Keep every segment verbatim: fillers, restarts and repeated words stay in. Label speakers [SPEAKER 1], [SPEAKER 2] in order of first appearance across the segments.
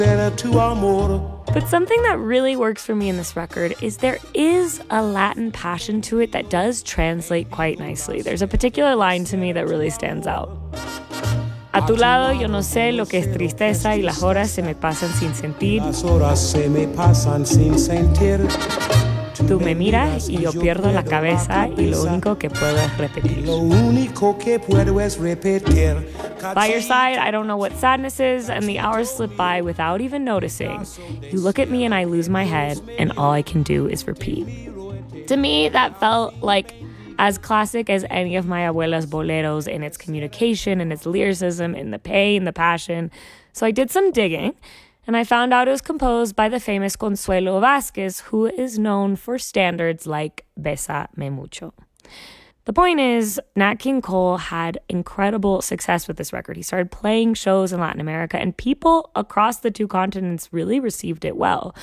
[SPEAKER 1] But something that really works for me in this record is there is a Latin passion to it that does translate quite nicely. There's a particular line to me that really stands out. A tu lado yo no sé lo que es tristeza y las horas se me pasan sin sentir. Tú me miras y yo pierdo la cabeza y lo único que puedo es repetir. By your side, I don't know what sadness is, and the hours slip by without even noticing. You look at me and I lose my head, and all I can do is repeat. To me, that felt like as classic as any of my abuela's boleros in its communication, in its lyricism, in the pain, the passion. So I did some digging, and I found out it was composed by the famous Consuelo Vázquez, who is known for standards like Bésame Mucho. The point is, Nat King Cole had incredible success with this record. He started playing shows in Latin America, and people across the two continents really received it well.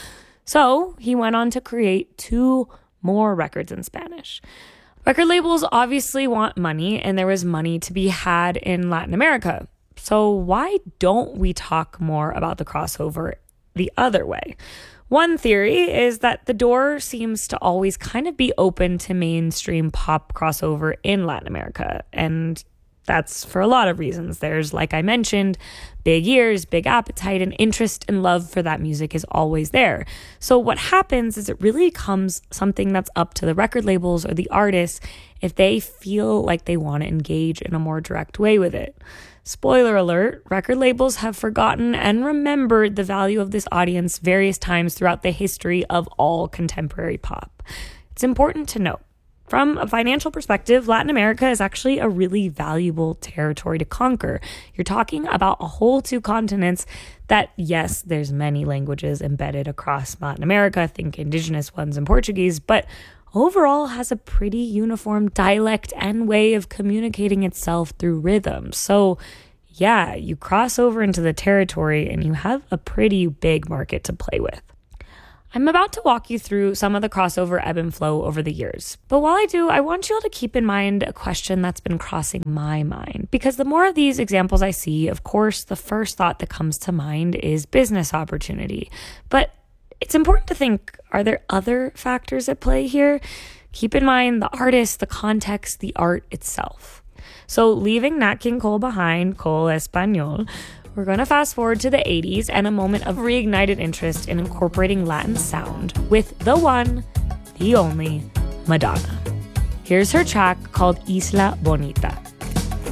[SPEAKER 1] So he went on to create two more records in Spanish. Record labels obviously want money, and there was money to be had in Latin America. So why don't we talk more about the crossover the other way? One theory is that the door seems to always kind of be open to mainstream pop crossover in Latin America. And that's for a lot of reasons. There's, like I mentioned, big ears, big appetite, and interest and love for that music is always there. So what happens is it really becomes something that's up to the record labels or the artists if they feel like they want to engage in a more direct way with it. Spoiler alert, record labels have forgotten and remembered the value of this audience various times throughout the history of all contemporary pop. It's important to note, from a financial perspective, Latin America is actually a really valuable territory to conquer. You're talking about a whole two continents that, yes, there's many languages embedded across Latin America, think indigenous ones and Portuguese, but overall has a pretty uniform dialect and way of communicating itself through rhythm. So yeah, you cross over into the territory and you have a pretty big market to play with. I'm about to walk you through some of the crossover ebb and flow over the years. But while I do, I want you all to keep in mind a question that's been crossing my mind. Because the more of these examples I see, of course, the first thought that comes to mind is business opportunity. But it's important to think, are there other factors at play here? Keep in mind the artist, the context, the art itself. So leaving Nat King Cole behind, Cole Español, we're going to fast forward to the eighties and a moment of reignited interest in incorporating Latin sound with the one, the only, Madonna. Here's her track called Isla Bonita.